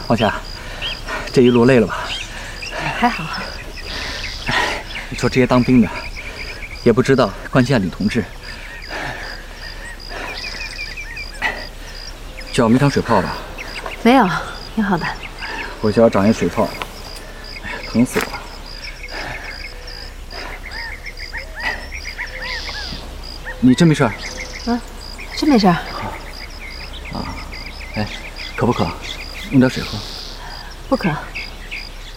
王霞，这一路累了吧？ 还好。 你说这些当兵的，也不知道关心下女同志，脚没长水泡吧？ 没有，挺好的。 我脚长一水泡，哎呀，疼死我了！你真没事儿？ 啊，真没事儿。 啊，哎，渴不渴？弄点水喝。 不渴。